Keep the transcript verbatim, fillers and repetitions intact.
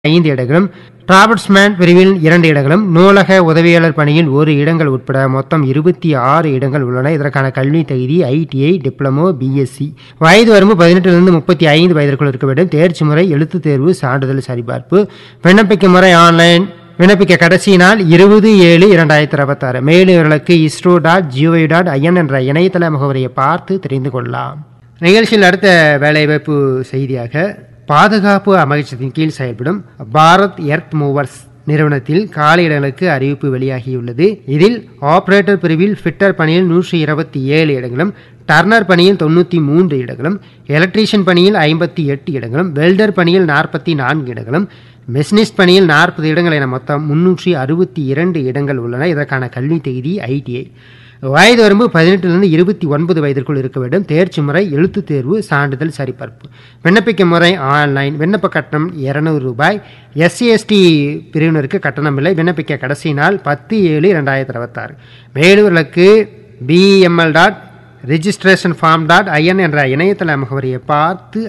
ஐந்து இடங்களும், டிராவல்ஸ்மேன் பிரிவில் இரண்டு இடங்களும், நூலக உதவியாளர் பணியில் ஒரு இடங்கள் உட்பட மொத்தம் இருபத்தி ஆறு இடங்கள் உள்ளன. இதற்கான கல்வி தகுதி ஐடிஐ, டிப்ளமோ, பிஎஸ்சி. வயது வரம்பு பதினெட்டிலிருந்து முப்பத்தி ஐந்து வயதிற்குள் இருக்க வேண்டும். தேர்ச்சி முறை எழுத்துத் தேர்வு, சான்றிதழ் சரிபார்ப்பு. விண்ணப்பிக்கும் முறை ஆன்லைன். விண்ணப்பிக்க கடைசி நாள் இருபது ஏழு இரண்டாயிரத்தி இருபத்தாறு. மேலும் இவர்களுக்கு ISRO dot gov dot IN என்ற இணையதள முகவரியை பார்த்து தெரிந்து கொள்ளலாம். நிகழ்ச்சியில் அடுத்த வேலைவாய்ப்பு செய்தியாக, பாதுகாப்பு அமைச்சகத்தின் கீழ் செயல்படும் பாரத் எர்த் மூவர்ஸ் நிறுவனத்தில் காலியிடங்களுக்கு அறிவிப்பு வெளியாகியுள்ளது. இதில் ஆபரேட்டர் பிரிவில் ஃபிட்டர் பணியில் நூற்றி இருபத்தி ஏழு இடங்களும், டர்னர் பணியில் தொண்ணூற்றி மூன்று இடங்களும், எலக்ட்ரீஷியன் பணியில் ஐம்பத்தி எட்டு இடங்களும், வெல்டர் பணியில் நாற்பத்தி நான்கு இடங்களும், மெஷினிஸ்ட் பணியில் நாற்பது இடங்கள் என மொத்தம் முன்னூற்றி அறுபத்தி இரண்டு இடங்கள் உள்ளன. இதற்கான கல்வி தகுதி ஐடிஐ. வயது வரம்பு பதினெட்டிலிருந்து இருபத்தி ஒன்பது வயதிற்குள் இருக்க வேண்டும். தேர்ச்சி முறை எழுத்துத் தேர்வு, சான்றிதழ் சரிபார்ப்பு. விண்ணப்பிக்க முறை ஆன்லைன். விண்ணப்ப கட்டணம் இருநூறு ரூபாய். எஸ்சி எஸ்டி பிரிவினருக்கு கட்டணம் இல்லை. விண்ணப்பிக்க கடைசி நாள் பத்து ஏழு இரண்டாயிரத்தி இருபத்தாறு. மேலூர்களுக்கு PML dot registration form dot IN என்ற இணையதள முகவரியை பார்த்து